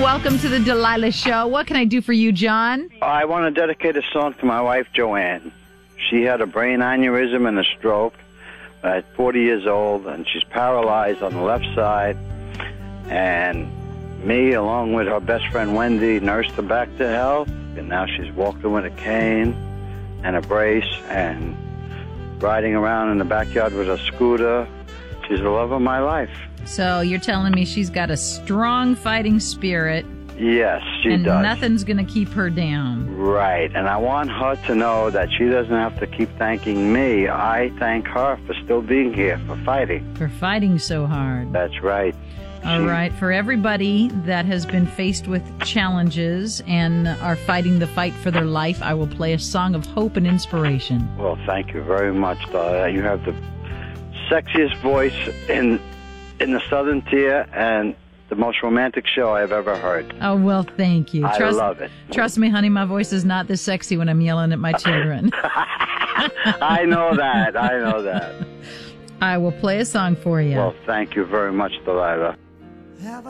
Welcome to the Delilah Show. What can I do for you, John? I want to dedicate a song to my wife, Joanne. She had a brain aneurysm and a stroke at 40 years old, and she's paralyzed on the left side. And me, along with her best friend, Wendy, nursed her back to health. And now she's walking with a cane and a brace and riding around in the backyard with a scooter. She's the love of my life. So you're telling me she's got a strong fighting spirit. Yes, she does. And nothing's going to keep her down. Right. And I want her to know that she doesn't have to keep thanking me. I thank her for still being here, for fighting. For fighting so hard. That's right. All right. For everybody that has been faced with challenges and are fighting the fight for their life, I will play a song of hope and inspiration. Well, thank you very much, Delilah. You have the sexiest voice in the Southern Tier and the most romantic show I've ever heard. Oh, well, thank you. I love it. Trust me, honey, my voice is not this sexy when I'm yelling at my children. I know that. I know that. I will play a song for you. Well, thank you very much, Delilah.